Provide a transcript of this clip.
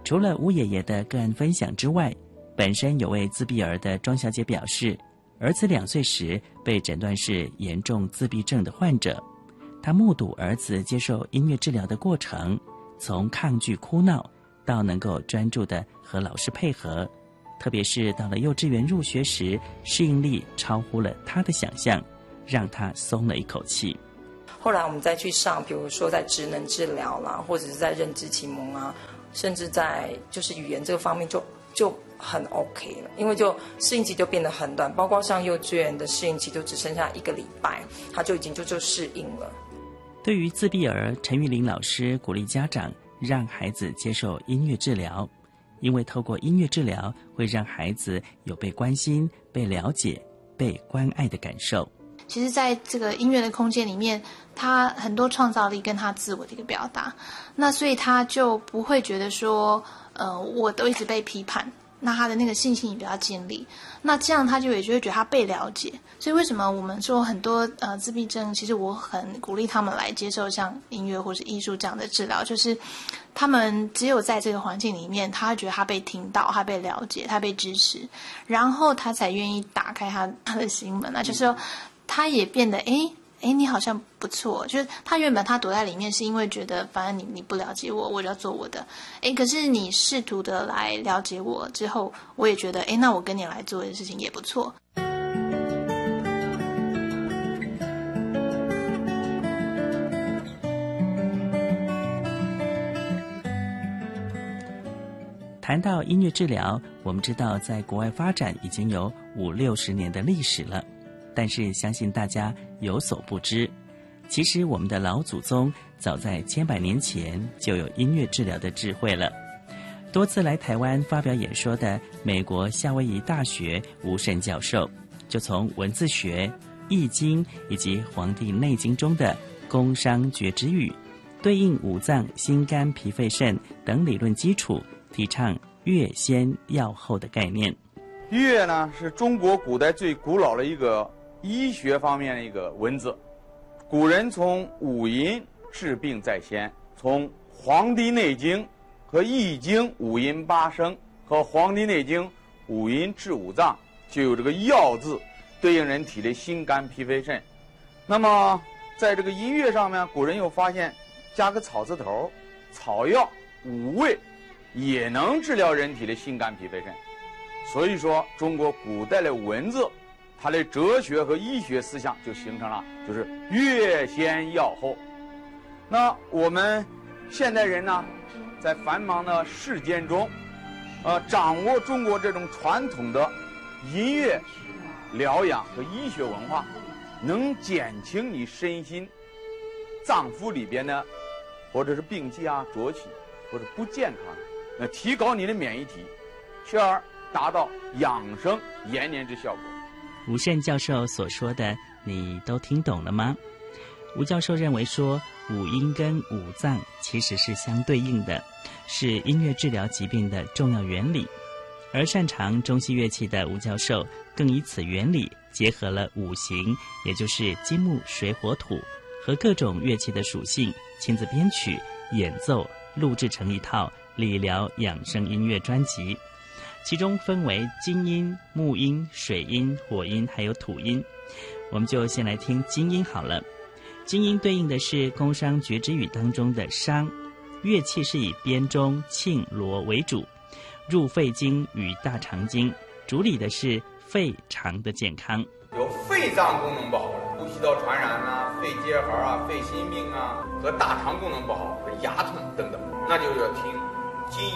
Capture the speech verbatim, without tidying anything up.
除了吴爷爷的个案分享之外，本身有位自闭儿的庄小姐表示，儿子两岁时被诊断是严重自闭症的患者，她目睹儿子接受音乐治疗的过程，从抗拒哭闹到能够专注地和老师配合，特别是到了幼稚园入学时，适应力超乎了他的想象，让他松了一口气。 后来我们再去上，比如说在职能治疗啦，或者是在认知启蒙啊，甚至在就是语言这个方面就就很 OK 了，因为就适应期就变得很短，包括上幼稚园的适应期就只剩下一个礼拜，他就已经就就适应了。 对于自闭儿，陈玉玲老师鼓励家长让孩子接受音乐治疗，因为透过音乐治疗会让孩子有被关心、被了解、被关爱的感受。 其实在这个音乐的空间里面，他很多创造力跟他自我的一个表达，那所以他就不会觉得说呃，我都一直被批判，那他的那个信心也比较建立，那这样他就也就会觉得他被了解。所以为什么我们说很多呃自闭症，其实我很鼓励他们来接受像音乐或是艺术这样的治疗，就是他们只有在这个环境里面，他觉得他被听到，他被了解，他被支持，然后他才愿意打开他他的心门啊，就是说他也变得诶哎，你好像不错，就是他原本他躲在里面是因为觉得反正你你不了解我，我就要做我的。哎，可是你试图的来了解我之后，我也觉得哎，那我跟你来做的事情也不错。 谈到音乐治疗，我们知道在国外发展已经有五六十年的历史了。但是相信大家有所不知，其实我们的老祖宗早在千百年前就有音乐治疗的智慧了。多次来台湾发表演说的美国夏威夷大学吴慎教授，就从文字学、易经以及《黄帝内经》中的宫商角徵羽，对应五脏、心肝脾肺肾等理论基础，提倡乐先药后的概念。 乐呢，是中国古代最古老的一个医学方面的一个文字。古人从五音治病在先，从《黄帝内经》和《易经》五音八声和《黄帝内经》五音治五脏，就有这个药字对应人体的心肝脾肺肾。那么在这个音乐上面，古人又发现加个草字头，草药五味也能治疗人体的心肝脾肺肾。所以说中国古代的文字，它的哲学和医学思想就形成了，就是乐先药后。那我们现代人呢，在繁忙的世间中，呃，掌握中国这种传统的音乐疗养和医学文化，能减轻你身心脏腑里边的或者是病气啊、浊气或者不健康，那提高你的免疫体，从而达到养生延年之效果。 吴慎教授所说的你都听懂了吗？吴教授认为说，五音跟五脏其实是相对应的，是音乐治疗疾病的重要原理。而擅长中西乐器的吴教授更以此原理结合了五行，也就是金木水火土和各种乐器的属性，亲自编曲演奏录制成一套理疗养生音乐专辑，其中分为金音、木音、水音、火音还有土音。我们就先来听金音好了。金音对应的是宫商角徵羽当中的商，乐器是以编钟、磬、锣为主，入肺经与大肠经，主理的是肺肠的健康。 有肺脏功能不好的，呼吸道传染啊、肺结核啊、肺心病啊，和大肠功能不好、牙痛等等，那就要听